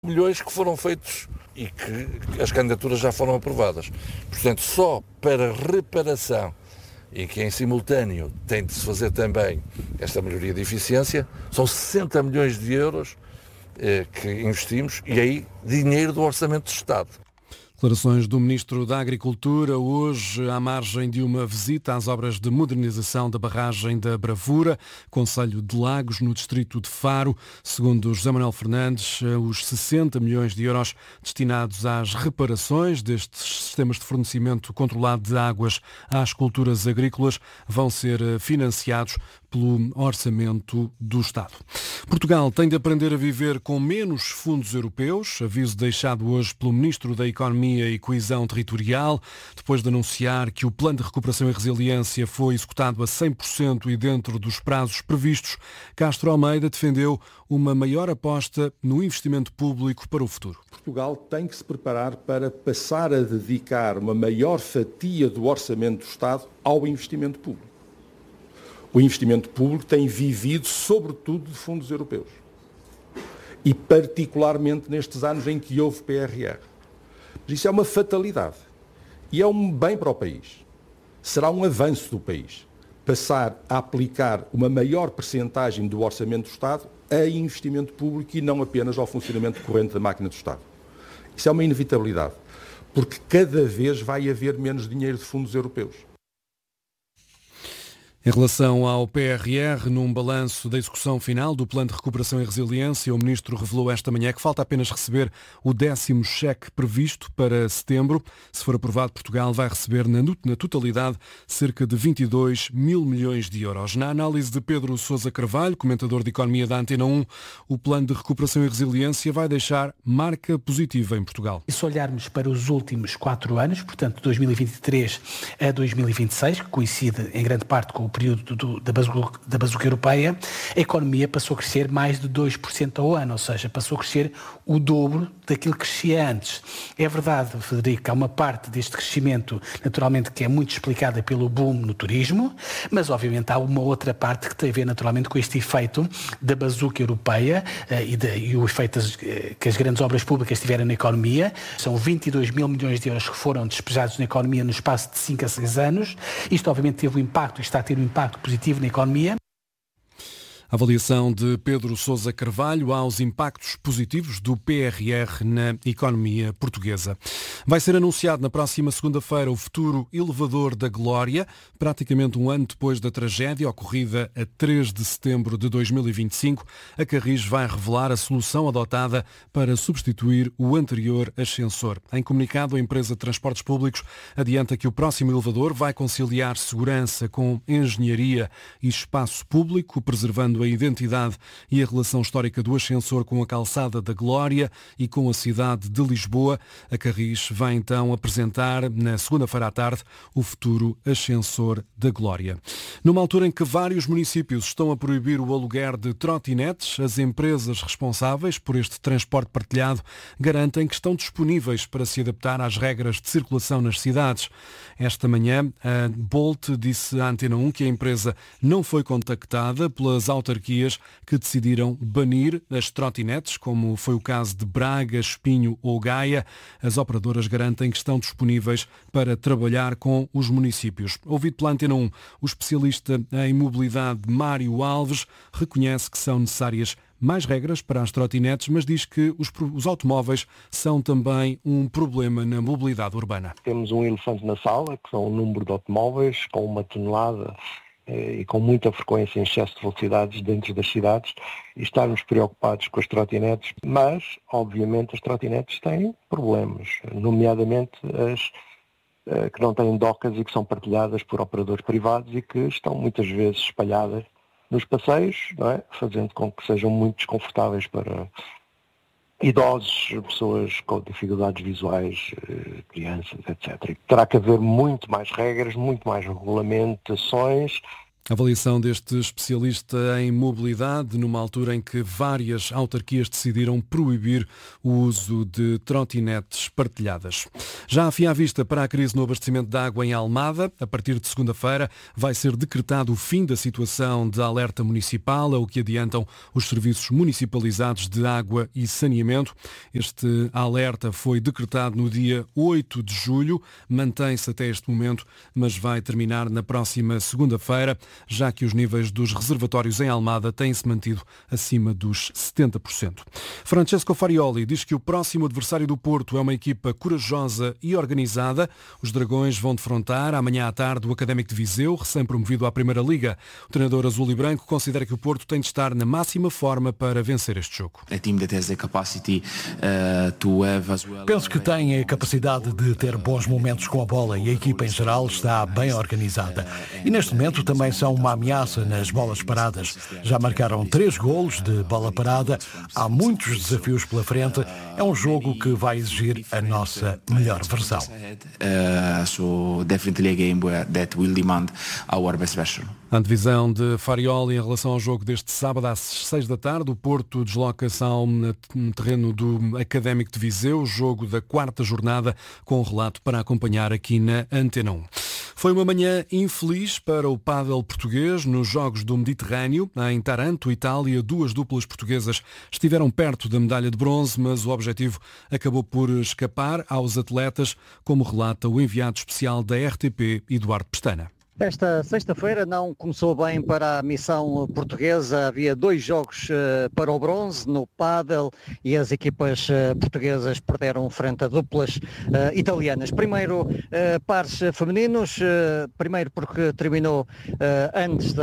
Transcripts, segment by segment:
milhões que foram feitos e que as candidaturas já foram aprovadas. Portanto, só para reparação e que em simultâneo tem de se fazer também esta melhoria de eficiência, são 60 milhões de euros que investimos e aí dinheiro do Orçamento do Estado. Declarações do Ministro da Agricultura hoje à margem de uma visita às obras de modernização da barragem da Bravura, Concelho de Lagos, no distrito de Faro. Segundo José Manuel Fernandes, os 60 milhões de euros destinados às reparações destes sistemas de fornecimento controlado de águas às culturas agrícolas vão ser financiados pelo Orçamento do Estado. Portugal tem de aprender a viver com menos fundos europeus, aviso deixado hoje pelo Ministro da Economia e Coesão Territorial, depois de anunciar que o Plano de Recuperação e Resiliência foi executado a 100% e dentro dos prazos previstos. Castro Almeida defendeu uma maior aposta no investimento público para o futuro. Portugal tem que se preparar para passar a dedicar uma maior fatia do Orçamento do Estado ao investimento público. O investimento público tem vivido, sobretudo, de fundos europeus. E particularmente nestes anos em que houve PRR. Mas isso é uma fatalidade. E é um bem para o país. Será um avanço do país passar a aplicar uma maior percentagem do Orçamento do Estado a investimento público e não apenas ao funcionamento corrente da máquina do Estado. Isso é uma inevitabilidade. Porque cada vez vai haver menos dinheiro de fundos europeus. Em relação ao PRR, num balanço da execução final do Plano de Recuperação e Resiliência, o Ministro revelou esta manhã que falta apenas receber o 10º cheque previsto para setembro. Se for aprovado, Portugal vai receber na totalidade cerca de 22 mil milhões de euros. Na análise de Pedro Sousa Carvalho, comentador de Economia da Antena 1, o Plano de Recuperação e Resiliência vai deixar marca positiva em Portugal. E se olharmos para os últimos 4 anos, portanto 2023 a 2026, que coincide em grande parte com o período da bazuca europeia, a economia passou a crescer mais de 2% ao ano, ou seja, passou a crescer o dobro daquilo que crescia antes. É verdade, Frederico, que há uma parte deste crescimento, naturalmente, que é muito explicada pelo boom no turismo, mas obviamente há uma outra parte que tem a ver naturalmente com este efeito da bazuca europeia e o efeito que as grandes obras públicas tiveram na economia. São 22 mil milhões de euros que foram despejados na economia no espaço de 5 a 6 anos. Isto obviamente teve um impacto e está a ter um impacto positivo na economia. A avaliação de Pedro Sousa Carvalho aos impactos positivos do PRR na economia portuguesa. Vai ser anunciado na próxima segunda-feira o futuro elevador da Glória, praticamente um ano depois da tragédia ocorrida a 3 de setembro de 2025. A Carris vai revelar a solução adotada para substituir o anterior ascensor. Em comunicado, a empresa de transportes públicos adianta que o próximo elevador vai conciliar segurança com engenharia e espaço público, preservando a identidade e a relação histórica do ascensor com a calçada da Glória e com a cidade de Lisboa. A Carris vai então apresentar, na segunda-feira à tarde, o futuro ascensor da Glória. Numa altura em que vários municípios estão a proibir o aluguer de trotinetes, as empresas responsáveis por este transporte partilhado garantem que estão disponíveis para se adaptar às regras de circulação nas cidades. Esta manhã, a Bolt disse à Antena 1 que a empresa não foi contactada pelas autarquias que decidiram banir as trotinetes, como foi o caso de Braga, Espinho ou Gaia. As operadoras garantem que estão disponíveis para trabalhar com os municípios. Ouvido pela Antena 1, o especialista em mobilidade Mário Alves reconhece que são necessárias mais regras para as trotinetes, mas diz que os automóveis são também um problema na mobilidade urbana. Temos um elefante na sala, que são o número de automóveis com 1 tonelada e com muita frequência em excesso de velocidades dentro das cidades, e estarmos preocupados com as trotinetes, mas, obviamente, as trotinetes têm problemas, nomeadamente as que não têm docas e que são partilhadas por operadores privados e que estão muitas vezes espalhadas nos passeios, não é? Fazendo com que sejam muito desconfortáveis para idosos, pessoas com dificuldades visuais, crianças, etc. E terá que haver muito mais regras, muito mais regulamentações Avaliação deste especialista em mobilidade numa altura em que várias autarquias decidiram proibir o uso de trotinetes partilhadas. Já a fim à vista para a crise no abastecimento de água em Almada, a partir de segunda-feira vai ser decretado o fim da situação de alerta municipal, ao que adiantam os serviços municipalizados de água e saneamento. Este alerta foi decretado no dia 8 de julho, mantém-se até este momento, mas vai terminar na próxima segunda-feira, já que os níveis dos reservatórios em Almada têm-se mantido acima dos 70%. Francesco Farioli diz que o próximo adversário do Porto é uma equipa corajosa e organizada. Os Dragões vão defrontar amanhã à tarde o Académico de Viseu, recém-promovido à Primeira Liga. O treinador azul e branco considera que o Porto tem de estar na máxima forma para vencer este jogo. Penso que tem a capacidade de ter bons momentos com a bola e a equipa em geral está bem organizada. E neste momento também são uma ameaça nas bolas paradas. Já marcaram 3 golos de bola parada. Há muitos desafios pela frente. É um jogo que vai exigir a nossa melhor versão. A divisão de Farioli em relação ao jogo deste sábado às 6 da tarde. O Porto desloca-se ao terreno do Académico de Viseu, jogo da 4ª jornada, com um relato para acompanhar aqui na Antena 1. Foi uma manhã infeliz para o pádel português nos Jogos do Mediterrâneo. Em Taranto, Itália, 2 duplas portuguesas estiveram perto da medalha de bronze, mas o objetivo acabou por escapar aos atletas, como relata o enviado especial da RTP, Eduardo Pestana. Esta sexta-feira não começou bem para a missão portuguesa. Havia 2 jogos para o bronze no pádel e as equipas portuguesas perderam frente a duplas italianas. Primeiro, pares femininos, primeiro porque terminou antes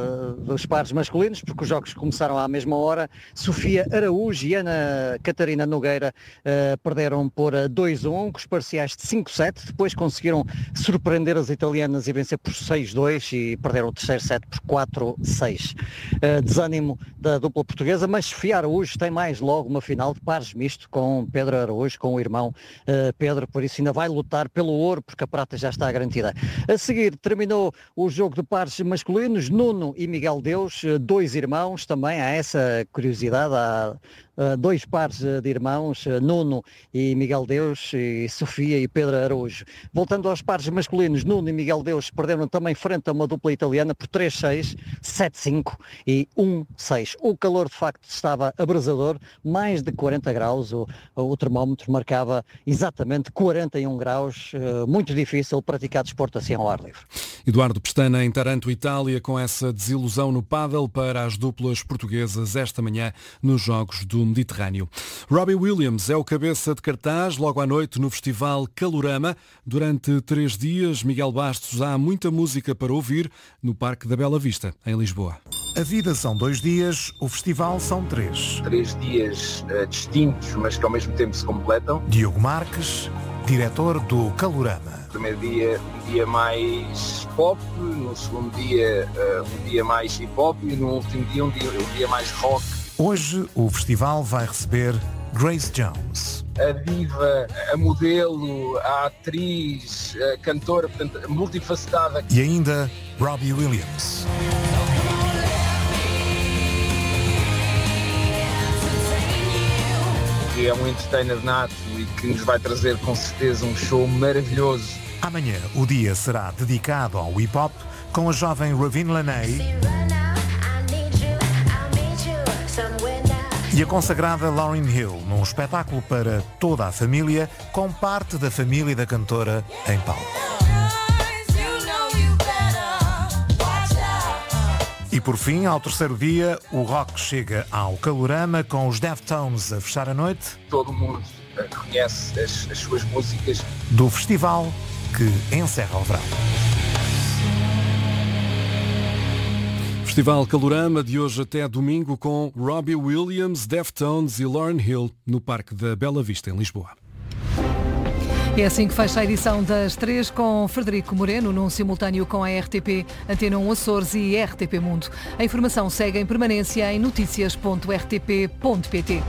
dos pares masculinos, porque os jogos começaram à mesma hora. Sofia Araújo e Ana Catarina Nogueira perderam por 2-1, com os parciais de 5-7. Depois conseguiram surpreender as italianas e vencer por 6-2 e perderam o terceiro set por 4-6. Desânimo da dupla portuguesa, mas Sofia Araújo tem mais logo uma final de pares misto com Pedro Araújo, com o irmão Pedro, por isso ainda vai lutar pelo ouro, porque a prata já está garantida. A seguir terminou o jogo de pares masculinos, Nuno e Miguel Deus, 2 irmãos, também há essa curiosidade, há 2 pares de irmãos, Nuno e Miguel Deus, e Sofia e Pedro Araújo. Voltando aos pares masculinos, Nuno e Miguel Deus perderam também frente a uma dupla italiana por 3-6, 7-5 e 1-6. O calor de facto estava abrasador, mais de 40 graus, o termómetro marcava exatamente 41 graus, muito difícil praticar desporto assim ao ar livre. Eduardo Pestana em Taranto, Itália, com essa desilusão no pádel para as duplas portuguesas esta manhã nos Jogos do Mediterrâneo. Robbie Williams é o cabeça de cartaz logo à noite no Festival Calorama. Durante 3 dias, Miguel Bastos, há muita música para ouvir no Parque da Bela Vista, em Lisboa. A vida são 2 dias, o festival são 3. 3 dias distintos, mas que ao mesmo tempo se completam. Diogo Marques, diretor do Calorama. No primeiro dia, um dia mais pop, no segundo dia, um dia mais hip hop e no último dia, um dia mais rock. Hoje o festival vai receber Grace Jones. A diva, a modelo, a atriz, a cantora, portanto, multifacetada. E ainda Robbie Williams. Que é um entertainer nato e que nos vai trazer com certeza um show maravilhoso. Amanhã o dia será dedicado ao hip-hop com a jovem Ravine Laney e a consagrada Lauryn Hill, num espetáculo para toda a família, com parte da família da cantora em palco. E por fim, ao terceiro dia, o rock chega ao Calorama com os Deftones a fechar a noite. Todo mundo conhece as suas músicas. Do festival que encerra o verão. Festival Calorama de hoje até domingo com Robbie Williams, Deftones e Lauryn Hill no Parque da Bela Vista, em Lisboa. É assim que fecha a edição das 3 com Frederico Moreno, num simultâneo com a RTP, Antena 1 Açores e RTP Mundo. A informação segue em permanência em noticias.rtp.pt.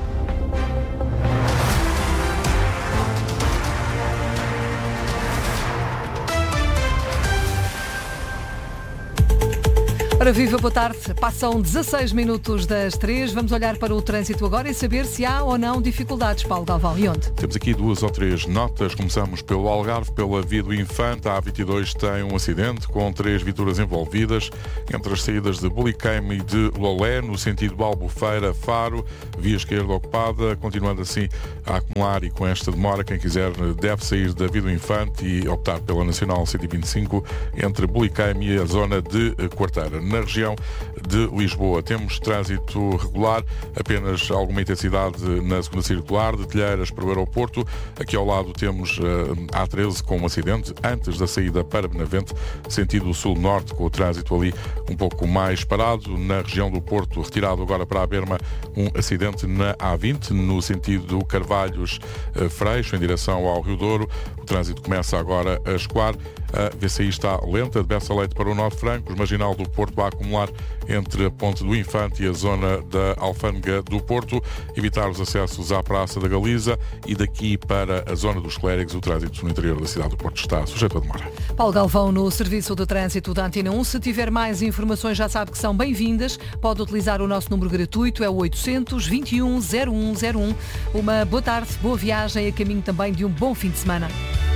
Ora, viva, boa tarde. Passam 16 minutos das 3. Vamos olhar para o trânsito agora e saber se há ou não dificuldades. Paulo Galvão, e onde? Temos aqui 2 ou 3 notas. Começamos pelo Algarve, pela Via do Infante. A A22 tem um acidente com 3 viaturas envolvidas entre as saídas de Bulicame e de Lolé, no sentido Albufeira-Faro. Via esquerda ocupada, continuando assim a acumular, e com esta demora, quem quiser deve sair da Via do Infante e optar pela Nacional 125 entre Bulicame e a zona de Quarteira. Na região de Lisboa temos trânsito regular, apenas alguma intensidade na segunda circular, de Telheiras para o aeroporto. Aqui ao lado temos a A13 com um acidente antes da saída para Benavente, sentido sul-norte, com o trânsito ali um pouco mais parado. Na região do Porto, retirado agora para a Berma, um acidente na A20, no sentido Carvalhos-Freixo, em direção ao Rio Douro. O trânsito começa agora a escoar. A VCI está lenta, de Bessa Leite para o Norte Francos, Marginal do Porto a acumular entre a Ponte do Infante e a zona da Alfândega do Porto. Evitar os acessos à Praça da Galiza, e daqui para a zona dos Clérigos o trânsito no interior da cidade do Porto está sujeito a demora. Paulo Galvão, no Serviço de Trânsito da Antena 1. Se tiver mais informações, já sabe que são bem-vindas. Pode utilizar o nosso número gratuito, é o 821 0101. Uma boa tarde, boa viagem, a caminho também de um bom fim de semana.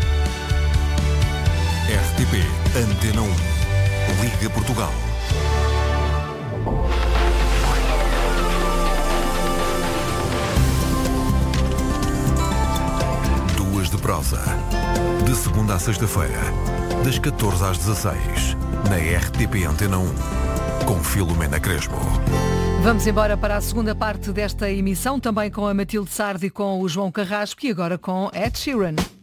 RTP Antena 1, Liga Portugal. Duas de prosa. De segunda à sexta-feira, das 14 às 16, na RTP Antena 1, com Filomena Crespo. Vamos embora para a segunda parte desta emissão, também com a Matilde Sardi e com o João Carrasco, e agora com Ed Sheeran.